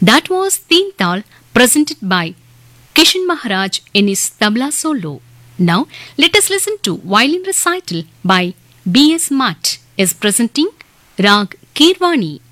That was Teen Tal presented by Kishan Maharaj in his tabla solo. Now let us listen to violin recital by B.S. Matt is presenting Rag Kirwani.